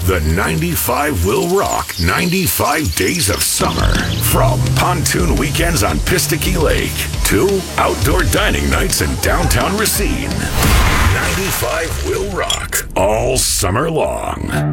The 95 will rock 95 days of summer. From pontoon weekends on Pistaky Lake to outdoor dining nights in downtown Racine. 95 will rock all summer long.